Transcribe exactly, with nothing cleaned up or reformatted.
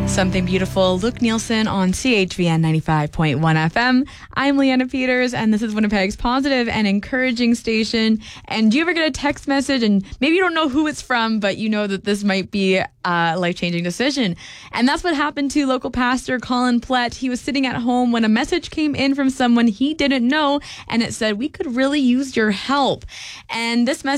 Something Beautiful, Luke Nielsen on C H V N ninety-five point one F M. I'm Leanna Peters, and this is Winnipeg's positive and encouraging station. And do you ever get a text message, and maybe you don't know who it's from, but you know that this might be a life-changing decision? And that's what happened to local pastor Colin Plett. He was sitting at home when a message came in from someone he didn't know, and it said, "We could really use your help." And this message